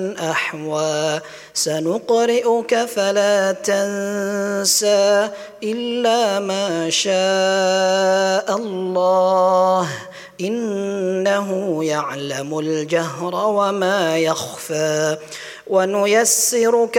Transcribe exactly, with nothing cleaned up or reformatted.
أحوى سنقرئك فلا تنسى إلا ما شاء الله إنه يعلم الجهر وما يخفى ونيسرك